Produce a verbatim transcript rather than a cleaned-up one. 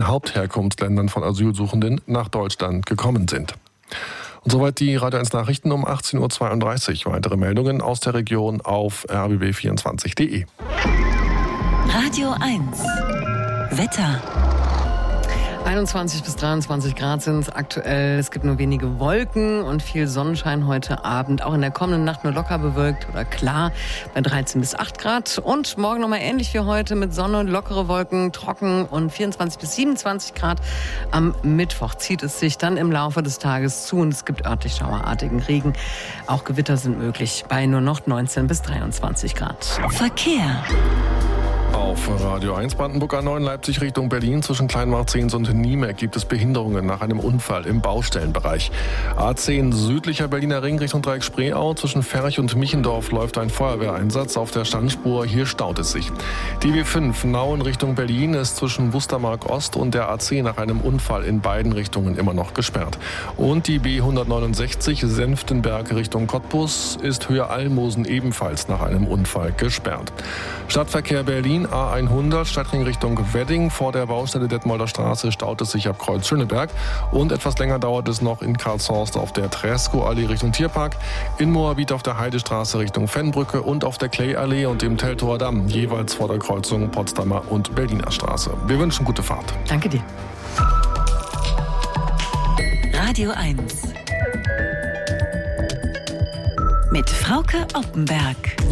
Hauptherkunftsländern von Asylsuchenden nach Deutschland gekommen sind. Und soweit die Radio eins Nachrichten um achtzehn Uhr zweiunddreißig. Weitere Meldungen aus der Region auf r b b vierundzwanzig punkt d e. Radio eins Wetter. einundzwanzig bis dreiundzwanzig Grad sind es aktuell. Es gibt nur wenige Wolken und viel Sonnenschein heute Abend. Auch in der kommenden Nacht nur locker bewölkt oder klar bei dreizehn bis acht Grad. Und morgen nochmal ähnlich wie heute mit Sonne, lockere Wolken, trocken und vierundzwanzig bis siebenundzwanzig Grad. Am Mittwoch zieht es sich dann im Laufe des Tages zu und es gibt örtlich schauerartigen Regen. Auch Gewitter sind möglich bei nur noch neunzehn bis dreiundzwanzig Grad. Verkehr. Auf Radio eins Brandenburg A neun Leipzig Richtung Berlin zwischen Kleinmarzens und Niemek gibt es Behinderungen nach einem Unfall im Baustellenbereich. A zehn südlicher Berliner Ring Richtung Dreieck Spreeau zwischen Ferch und Michendorf läuft ein Feuerwehreinsatz auf der Standspur. Hier staut es sich. Die B fünf Nauen Richtung Berlin ist zwischen Wustermark Ost und der A zehn nach einem Unfall in beiden Richtungen immer noch gesperrt. Und die B hundertneunundsechzig Senftenberg Richtung Cottbus ist Höhe Almosen ebenfalls nach einem Unfall gesperrt. Stadtverkehr Berlin A hundert Stadtring Richtung Wedding. Vor der Baustelle Detmolder Straße staut es sich ab Kreuz Schöneberg. Und etwas länger dauert es noch in Karlshorst auf der Tresco-Allee Richtung Tierpark, in Moabit auf der Heidestraße Richtung Fennbrücke und auf der Clay-Allee und dem Teltower Damm, jeweils vor der Kreuzung Potsdamer und Berliner Straße. Wir wünschen gute Fahrt. Danke dir. Radio eins mit Frauke Oppenberg.